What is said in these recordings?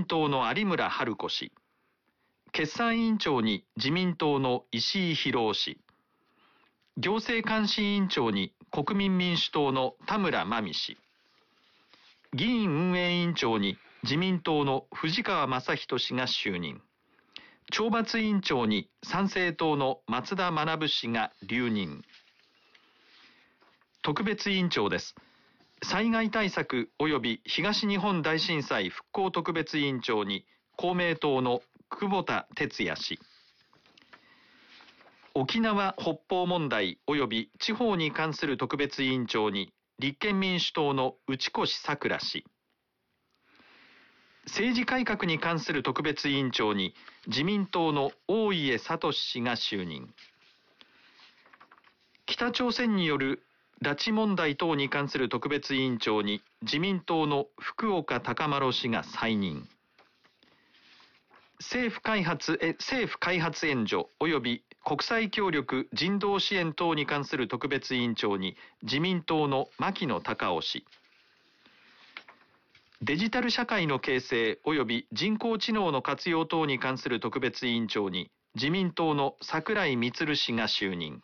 民党の有村春子氏、決算委員長に自民党の石井博夫氏、行政監視委員長に国民民主党の田村真美氏、議院運営委員長に自民党の藤川正人氏が就任、懲罰委員長に参政党の松田学氏が留任。特別委員長です。災害対策及び東日本大震災復興特別委員長に公明党の久保田哲也氏、沖縄北方問題及び地方に関する特別委員長に立憲民主党の内越さくら氏、政治改革に関する特別委員長に自民党の大家敏氏が就任。北朝鮮による拉致問題等に関する特別委員長に自民党の福岡資麿氏が再任。政府開発援助及び国際協力人道支援等に関する特別委員長に自民党の牧野隆夫氏、デジタル社会の形成及び人工知能の活用等に関する特別委員長に自民党の櫻井充氏が就任。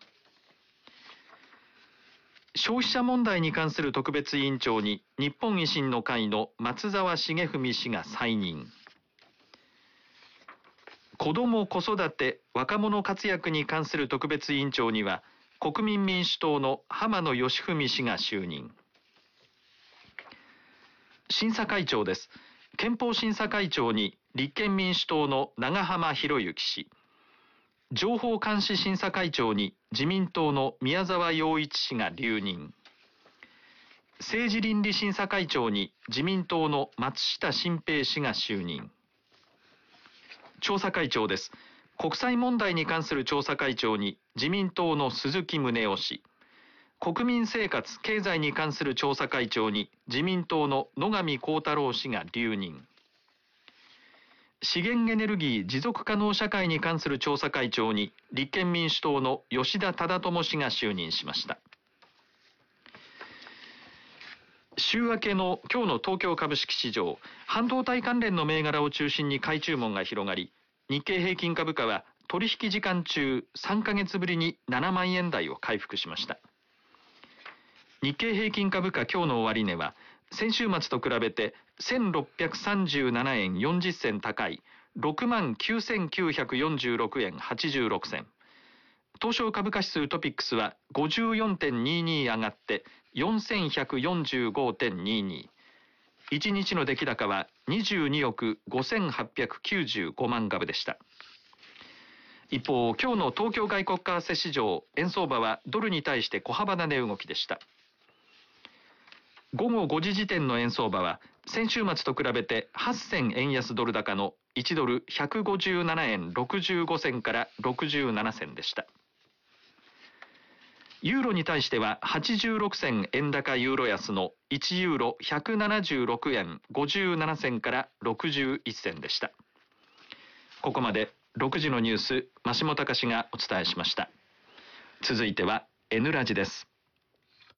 消費者問題に関する特別委員長に日本維新の会の松沢成文氏が再任。子ども子育て若者活躍に関する特別委員長には国民民主党の浜野義文氏が就任。審査会長です。憲法審査会長に立憲民主党の長浜博行氏、情報監視審査会長に自民党の宮沢洋一氏が留任。政治倫理審査会長に自民党の松下新平氏が就任。調査会長です。国際問題に関する調査会長に自民党の鈴木宗男氏、国民生活経済に関する調査会長に自民党の野上幸太郎氏が留任。資源エネルギー持続可能社会に関する調査会長に立憲民主党の吉田忠智氏が就任しました。週明けの今日の東京株式市場、半導体関連の銘柄を中心に買い注文が広がり、日経平均株価は取引時間中3ヶ月ぶりに7万円台を回復しました。日経平均株価今日の終値は先週末と比べて1637円40銭高い 69,946 円86銭。東証株価指数トピックスは 54.22 上がって4145.22。1日の出来高は22億5895万株でした。一方、今日の東京外国為替市場、円相場はドルに対して小幅な値動きでした。午後5時時点の円相場は先週末と比べて8銭円安ドル高の1ドル157円65銭から67銭でした。ユーロに対しては86銭円高ユーロ安の1ユーロ176円57銭から61銭でした。ここまで6時のニュース、増本隆がお伝えしました。続いては N ラジです。